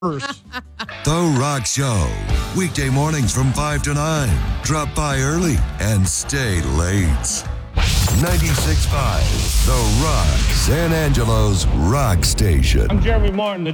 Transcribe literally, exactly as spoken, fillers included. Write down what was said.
First. The Rock Show. Weekday mornings from five to nine. Drop by early and stay late. ninety-six point five The Rock. San Angelo's Rock Station. I'm Jeremy Martin.